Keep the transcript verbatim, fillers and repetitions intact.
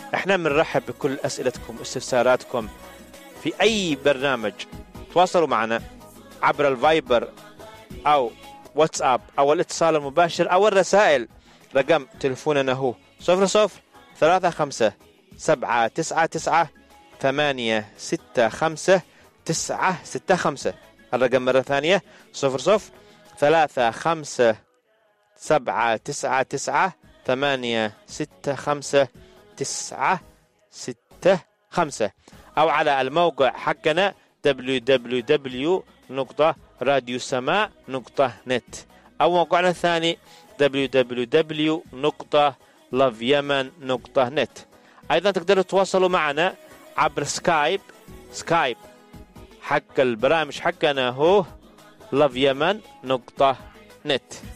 احنا بنرحب بكل أسئلتكم واستفساراتكم في أي برنامج. تواصلوا معنا عبر الفايبر أو واتساب أو الاتصال المباشر أو الرسائل. رقم تلفوننا هو صفر صفر ثلاثة خمسة سبعة تسعة تسعة ثمانية ستة خمسة تسعة ستة خمسة. الرقم مرة ثانية صفر صفر ثلاثة خمسة سبعة تسعة تسعة ثمانية ستة خمسة تسعة ستة خمسة، أو على الموقع حقنا دبليو دبليو دبليو نقطة راديو سماء نقطة نت، أو موقعنا الثاني دبليو دبليو دبليو نقطة لاف يمن نقطة نت. أيضا تقدروا تواصلوا معنا عبر سكايب. سكايب حق البرامج حقنا هو لاف يمن نقطة نت.